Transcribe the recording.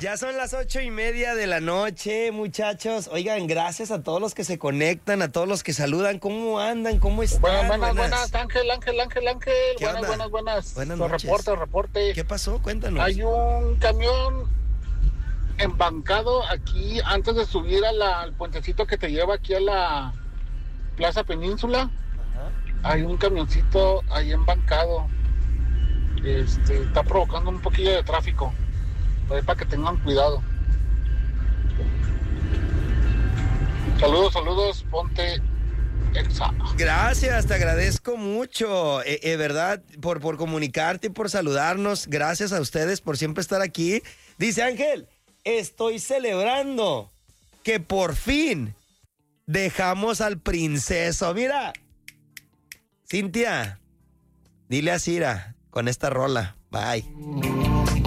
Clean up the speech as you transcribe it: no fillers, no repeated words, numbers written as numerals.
Ya son las 8:30 de la noche, muchachos. Oigan, gracias a todos los que se conectan, a todos los que saludan. ¿Cómo andan? ¿Cómo están? Buenas, Ángel. ¿Qué onda? Buenas. Buenas noches. Reporte. ¿Qué pasó? Cuéntanos. Hay un camión embancado aquí antes de subir al puentecito que te lleva aquí a la Plaza Península. Ajá. Hay un camioncito ahí embancado. Está provocando un poquillo de tráfico. Ahí para que tengan cuidado. Saludos, ponte Exa. Gracias, te agradezco mucho, ¿verdad? Por comunicarte y por saludarnos. Gracias a ustedes por siempre estar aquí. Dice Ángel, estoy celebrando que por fin dejamos al princeso. Mira, Cintia, dile a Cira con esta rola. Bye.